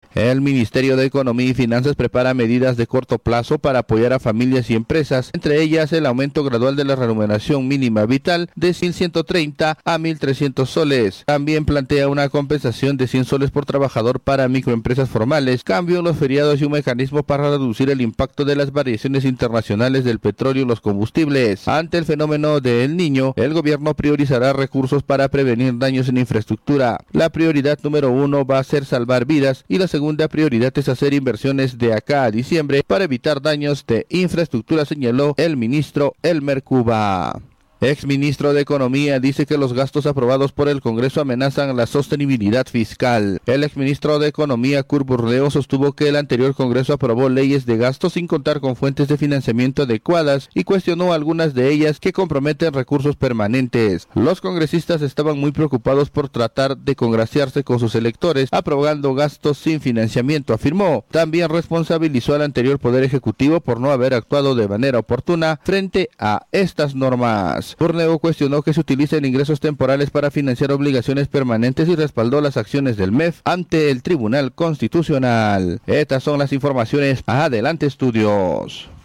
El Ministerio de Economía y Finanzas prepara medidas de corto plazo para apoyar a familias y empresas, entre ellas el aumento gradual de la remuneración mínima vital de 1.130 a 1.300 soles. También plantea una compensación de 100 soles por trabajador para microempresas formales, cambio en los feriados y un mecanismo para reducir el impacto de las variaciones internacionales del petróleo y los combustibles. Ante el fenómeno de El Niño, el gobierno priorizará recursos para prevenir daños en infraestructura. La prioridad número 1 va a ser salvar vidas y la segunda prioridad es hacer inversiones de acá a diciembre para evitar daños de infraestructura, señaló el ministro Elmer Cuba. Exministro de Economía dice que los gastos aprobados por el Congreso amenazan la sostenibilidad fiscal. El exministro de Economía, Kurt Burdeo, sostuvo que el anterior Congreso aprobó leyes de gasto sin contar con fuentes de financiamiento adecuadas y cuestionó algunas de ellas que comprometen recursos permanentes. Los congresistas estaban muy preocupados por tratar de congraciarse con sus electores, aprobando gastos sin financiamiento, afirmó. También responsabilizó al anterior Poder Ejecutivo por no haber actuado de manera oportuna frente a estas normas. Burneo cuestionó que se utilicen ingresos temporales para financiar obligaciones permanentes y respaldó las acciones del MEF ante el Tribunal Constitucional. Estas son las informaciones. Adelante, estudios.